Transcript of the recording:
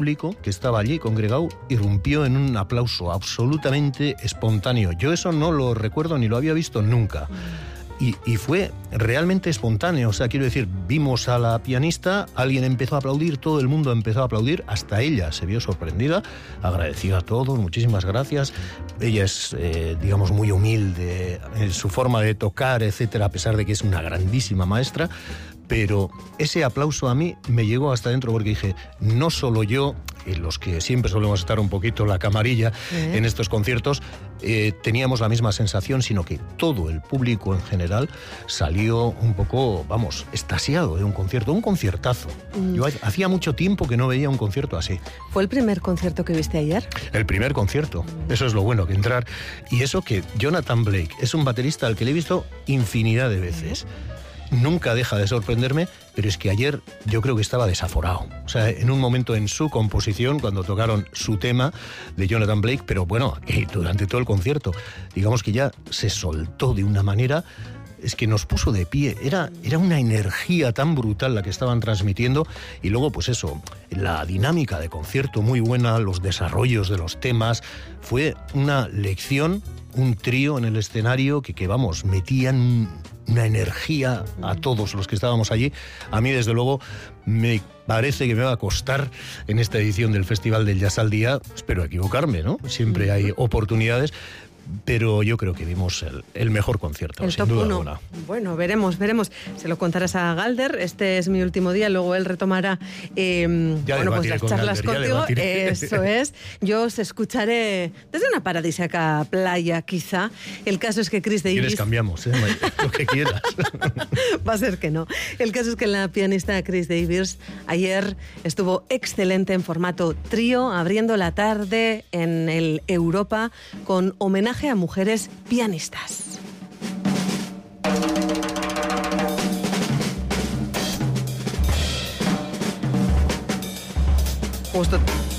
público que estaba allí congregado irrumpió en un aplauso absolutamente espontáneo. Yo eso no lo recuerdo ni lo había visto nunca. Y fue realmente espontáneo, o sea, quiero decir, vimos a la pianista, alguien empezó a aplaudir, todo el mundo empezó a aplaudir, hasta ella se vio sorprendida, agradeció a todos, muchísimas gracias. Ella es, digamos, muy humilde en su forma de tocar, etcétera, a pesar de que es una grandísima maestra. Pero ese aplauso a mí me llegó hasta dentro porque dije, no solo yo, y los que siempre solemos estar un poquito la camarilla en estos conciertos, teníamos la misma sensación, sino que todo el público en general salió un poco, vamos, extasiado de un concierto, un conciertazo. Yo hacía mucho tiempo que no veía un concierto así. ¿Fue el primer concierto que viste ayer? El primer concierto, eso es lo bueno, que entrar. Y eso que Jonathan Blake es un baterista al que le he visto infinidad de veces. Nunca deja de sorprenderme, pero es que ayer yo creo que estaba desaforado. O sea, en un momento en su composición, cuando tocaron su tema de Jonathan Blake, pero bueno, durante todo el concierto, digamos que ya se soltó de una manera, es que nos puso de pie. Era una energía tan brutal la que estaban transmitiendo. Y luego, pues eso, la dinámica de concierto muy buena, los desarrollos de los temas. Fue una lección, un trío en el escenario que vamos, metían una energía a todos los que estábamos allí. A mí, desde luego, me parece que me va a costar en esta edición del Festival del Jazz al Día. Espero equivocarme, ¿no? Siempre hay oportunidades. Pero yo creo que vimos el mejor concierto, el sin top duda 1. alguna. Bueno, veremos. Se lo contarás a Galder. Este es mi último día, luego él retomará pues las charlas contigo. Eso es. Yo os escucharé desde una paradisíaca playa, quizá. El caso es que Chris Davis... ¿Quieres cambiamos? Lo que quieras. Va a ser que no. El caso es que la pianista Chris Davis ayer estuvo excelente en formato trío, abriendo la tarde en el Europa con homenaje a mujeres pianistas. Justo